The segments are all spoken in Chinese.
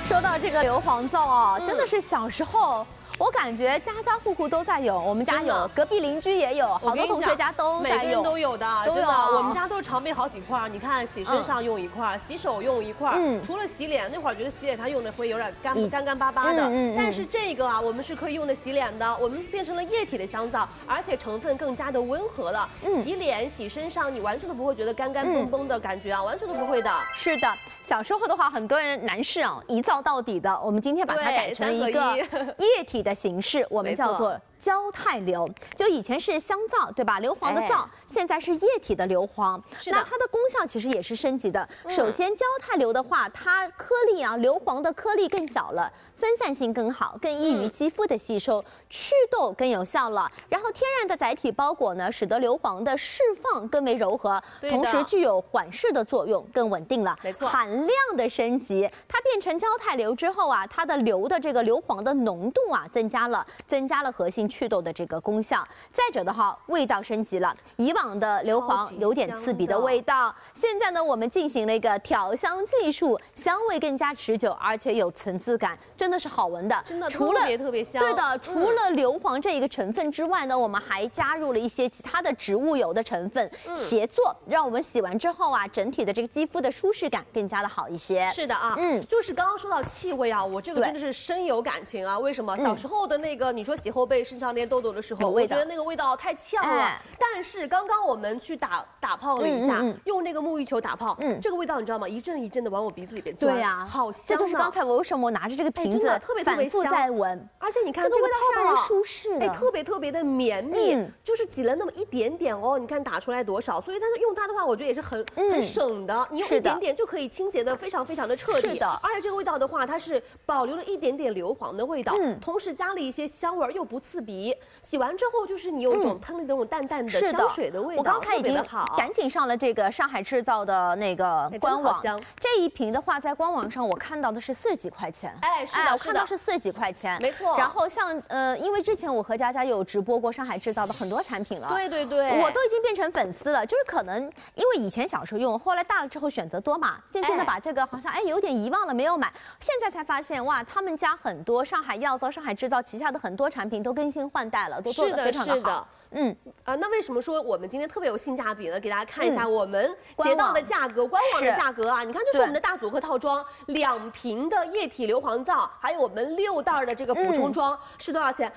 说到这个硫磺皂哦，真的是小时候。 我感觉家家户户都在用，我们家有，隔壁邻居也有，好多同学家都在用， 每个人都有的，真的。我们家都是常备好几块，你看洗身上用一块，洗手用一块，除了洗脸，那会儿觉得洗脸它用的会有点干巴巴的，但是这个啊，我们是可以用的洗脸的，我们变成了液体的香皂，而且成分更加的温和了，洗脸洗身上你完全都不会觉得干嘣嘣的感觉啊，完全都不会的。 是的，小时候的话，很多人男士啊一皂到底的，我们今天把它改成了一个液体的形式，我们叫做胶肽硫。就以前是香皂，对吧？硫磺的皂，现在是液体的硫磺。那它的功效其实也是升级的。首先，胶肽硫的话，它颗粒啊，硫磺的颗粒更小了，分散性更好，更易于肌肤的吸收，祛痘更有效了。然后，天然的载体包裹呢，使得硫磺的释放更为柔和，同时具有缓释的作用，更稳定了。 没错， 含量的升级，它变成胶肽硫之后啊，它的硫的这个硫磺的浓度啊增加了核心祛痘的这个功效。再者的话，味道升级了，以往的硫磺有点刺鼻的味道，现在呢我们进行了一个调香技术，香味更加持久，而且有层次感，真的是好闻的。 真的，特别香。 对的，除了硫磺这一个成分之外呢，我们还加入了一些其他的植物油的成分协作，让我们洗完之后啊，整体的这个肌肤的舒适感更加的好一些。 是的啊，就是刚刚说到气味啊，我这个真的是深有感情啊。为什么？小时候的那个，你说洗后背身上那些痘痘的时候，我觉得那个味道太呛了。但是刚刚我们去打泡了一下，用那个沐浴球打泡，这个味道你知道吗？一阵一阵的往我鼻子里边钻。 对呀， 好香。 这就是刚才我为什么我拿着这个瓶子反复在闻， 而且你看这个味道是让人舒适的， 特别的绵密，就是挤了那么一点点哦。你看打出来多少，所以用它的话，我觉得也是很省的。你用一点点就可以清洁的非常的彻底。 是的， 而且这个味道的话，它是保留了一点点硫磺的味道，同时加了一些香味，又不刺鼻。洗完之后就是你有一种喷的那种淡淡的香水的味道。 我刚才已经赶紧上了这个上海制造的那个官网，这一瓶的话在官网上我看到的是40几块钱。 哎，是的， 我看到是40几块钱， 没错。 然后像因为之前我和佳佳有直播过上海制造的很多产品了， 对， 我都已经变成粉丝了。就是可能因为以前小时候用，后来大了之后选择多嘛，渐渐的把这个好像有点遗忘了，没有买。现在才发现哇，他们家很多上海药皂、上海制造旗下的很多产品都更新换代了，都做得非常的好。 那为什么说我们今天特别有性价比呢？给大家看一下我们节到的价格，官网的价格啊，你看这是我们的大组合套装，2瓶的液体硫磺皂，还有我们6袋的这个补充装，是多少钱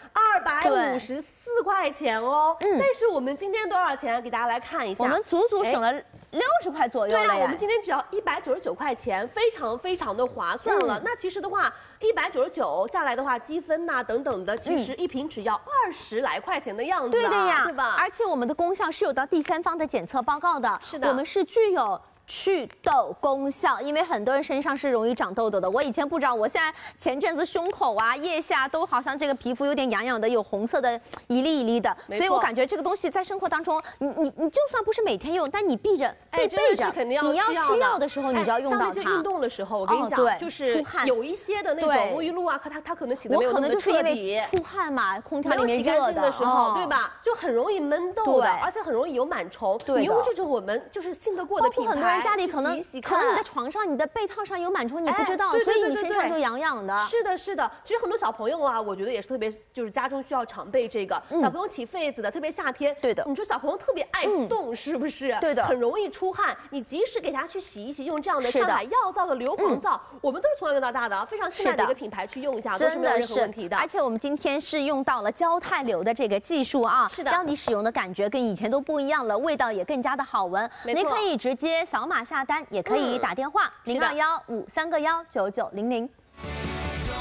？254块钱哦。但是我们今天多少钱？给大家来看一下， 我们足足省了60块左右了呀。 对啊，我们今天只要199块钱，非常的划算了。那其实的话，199下来的话，积分呐等等的，其实一瓶只要20来块钱的样子。 对的呀， 对吧？ 而且我们的功效是有到第3方的检测报告的， 是的， 我们是具有祛痘功效，因为很多人身上是容易长痘痘的。我以前不知道，我现在前阵子胸口啊、腋下都好像这个皮肤有点痒痒的，有红色的一粒一粒的，所以我感觉这个东西在生活当中，你就算不是每天用，但你备着，你要需要的时候，你就要用到它。 像那些运动的时候，我跟你讲，就是出汗，有一些的那种沐浴露啊，它可能洗的没有那么彻底。我可能就是因为出汗嘛，空调里面热的时候，对吧？就很容易闷痘的，而且很容易有螨虫。你用这种我们就是信得过的品牌。 家里可能你的床上、你的被套上有螨虫，你不知道，所以你身上就痒痒的。 是的，是的。其实很多小朋友啊，我觉得也是特别，就是家中需要常备这个。小朋友起痱子的，特别夏天。 对的。 你说小朋友特别爱动，是不是？ 对的。 很容易出汗，你及时给他去洗一洗，用这样的上海药皂的硫磺皂，我们都是从小用到大的，非常信赖的一个品牌去用一下，都是没有任何问题的。 而且我们今天是用到了胶肽硫的这个技术啊， 是的， 让你使用的感觉跟以前都不一样了，味道也更加的好闻。您可以直接扫码下单，也可以打电话0215319900。